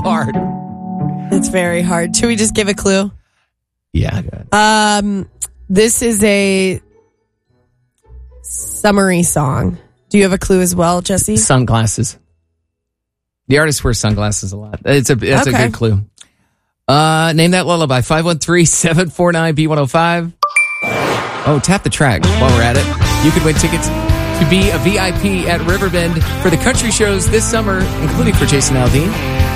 hard. It's very hard. Should we just give a clue? Yeah. Good. This is a summery song. Do you have a clue as well, Jesse? Sunglasses. The artist wears sunglasses a lot. That's a good clue. Name that lullaby. 513-749-B105. Oh, tap the track while we're at it. You could win tickets to be a VIP at Riverbend for the country shows this summer, including for Jason Aldean.